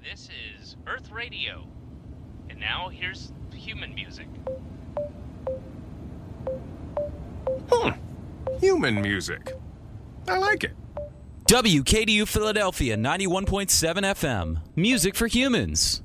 This is Earth Radio. And now here's human music. Human music. I like it. WKDU Philadelphia 91.7 FM. Music for humans.